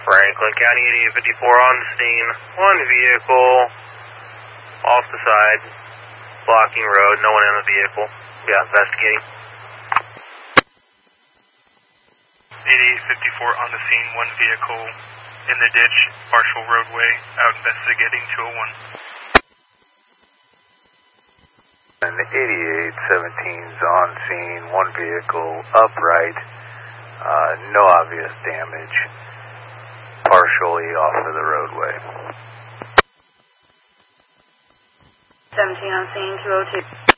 Franklin County 8854 on the scene. One vehicle off the side, blocking road, no one in the vehicle. Yeah, investigating. 8854 on the scene, one vehicle in the ditch, partial roadway, out investigating 201. And 8817's on scene, one vehicle upright, no obvious damage, partially off of the roadway. 17 on scene, 202.